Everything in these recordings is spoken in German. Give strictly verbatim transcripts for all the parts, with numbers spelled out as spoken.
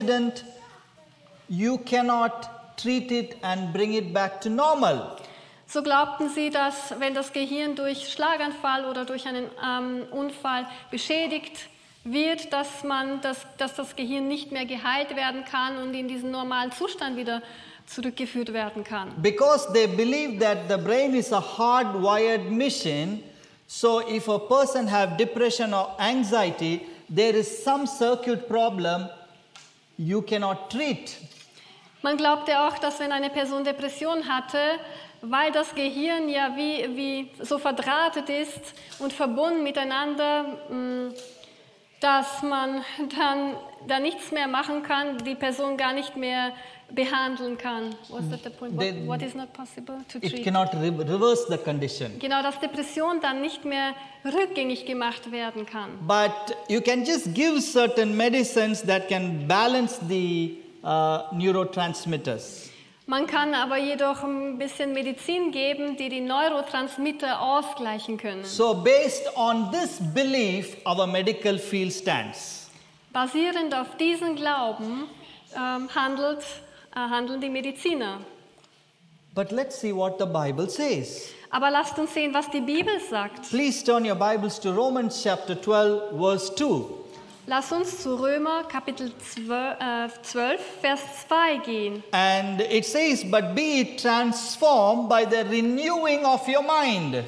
accident, you cannot treat it and bring it back to normal. So glaubten sie, dass wenn das Gehirn durch Schlaganfall oder durch einen ähm, Unfall beschädigt wird, dass, man das, dass das Gehirn nicht mehr geheilt werden kann und in diesen normalen Zustand wieder zurückgeführt werden kann. Because they believe that the brain is a hardwired machine, so if a person have depression or anxiety, there is some circuit problem you cannot treat. Man glaubte auch, dass wenn eine Person Depression hatte, weil das Gehirn ja wie, wie so verdrahtet ist und verbunden miteinander, dass man dann da nichts mehr machen kann, die Person gar nicht mehr behandeln kann. Was that the point? What, They- what is not possible to It treat? cannot re- reverse the condition. Genau, dass Depression dann nicht mehr rückgängig gemacht werden kann. But you can just give certain medicines that can balance the uh, neurotransmitters. Man kann aber jedoch ein bisschen Medizin geben, die die Neurotransmitter ausgleichen können. So based on this belief, our medical field stands. Basierend auf diesem Glauben ähm, handelt, äh, handeln die Mediziner. But let's see what the Bible says. Aber lasst uns sehen, was die Bibel sagt. Please turn your Bibles to Romans chapter twelve, verse two. Lass uns zu Römer Kapitel zwölf, Vers zwei gehen. And it says, but be ye transformed by the renewing of your mind.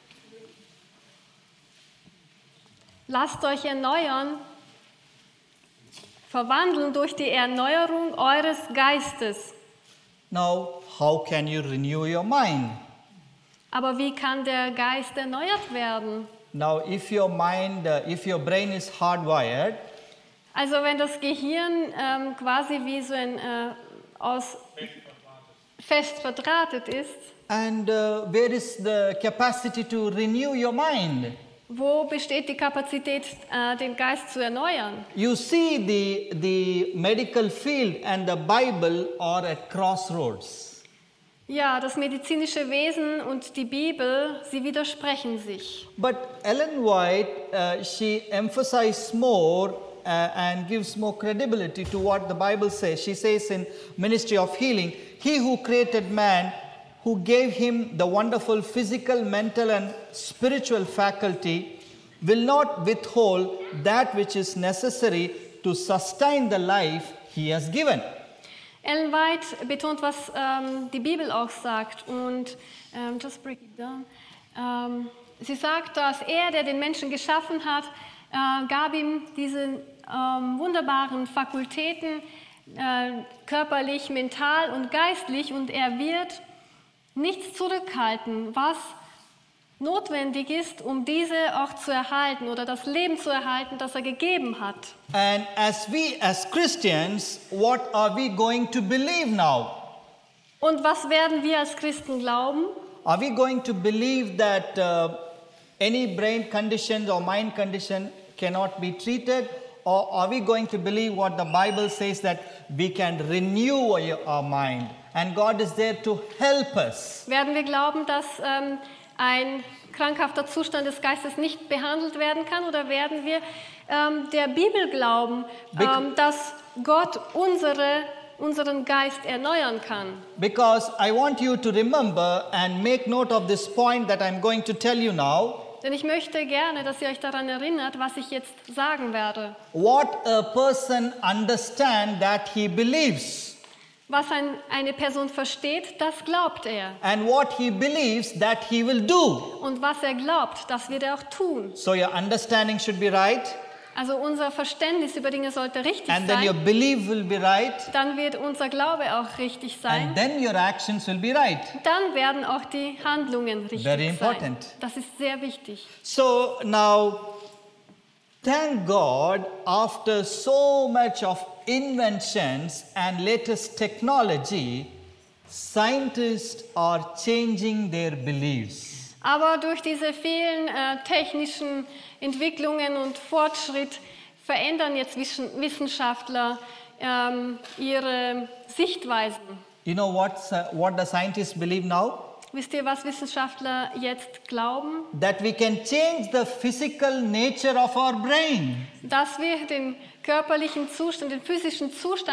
Lasst euch erneuern, verwandeln durch die Erneuerung eures Geistes. Now, how can you renew your mind? Aber wie kann der Geist erneuert werden? Now, if your mind, uh, if your brain is hardwired, Also wenn das Gehirn ähm, quasi wie so ein äh, aus fest verdrahtet ist, and uh, where is the capacity to renew your mind? wo besteht die Kapazität, äh, den Geist zu erneuern? You see, the, the medical field and the Bible are at crossroads. Ja, das medizinische Wesen und die Bibel, sie widersprechen sich. But Ellen White, uh, she emphasizes more uh, and gives more credibility to what the Bible says. She says in Ministry of Healing, he who created man, who gave him the wonderful physical, mental and spiritual faculty, will not withhold that which is necessary to sustain the life he has given. Ellen White betont, was ähm, die Bibel auch sagt. Und ähm, just break it down. Ähm, sie sagt, dass er, der den Menschen geschaffen hat, äh, gab ihm diese ähm, wunderbaren Fakultäten, äh, körperlich, mental und geistlich. Und er wird nichts zurückhalten, was notwendig ist, um diese auch zu erhalten oder das Leben zu erhalten, das er gegeben hat. And as we, as Christians, what are we going to believe now? Und was werden wir als Christen glauben? Are we going to believe that uh, any brain condition or mind condition cannot be treated? Or are we going to believe what the Bible says, that we can renew our, our mind and God is there to help us? Werden wir glauben, dass ähm, ein krankhafter Zustand des Geistes nicht behandelt werden kann? Oder werden wir ähm, der Bibel glauben, ähm, dass Gott unsere, unseren Geist erneuern kann? Because I want you to remember and make note of this point that I'm going to tell you now. Denn ich möchte gerne, dass ihr euch daran erinnert, was ich jetzt sagen werde. What a person understand that he believes. Was ein, eine Person versteht, das glaubt er. And what he believes that he will do. Und was er glaubt, das wird er auch tun. So your understanding should be right. Also unser Verständnis über Dinge sollte richtig And then your sein. belief will be right. Dann wird unser Glaube auch richtig sein. And then your actions will be right. Dann werden auch die Handlungen richtig Very sein. important. Das ist sehr wichtig. So now, thank God, after so much of inventions and latest technology, scientists are changing their beliefs. Aber durch diese vielen äh, technischen Entwicklungen und Fortschritt verändern jetzt Wissen- Wissenschaftler ähm, ihre Sichtweisen. You know what, what the scientists believe now? wisst ihr, was Wissenschaftler jetzt glauben? That we can change the physical nature of our brain. Dass wir den körperlichen Zustand, den physischen Zustand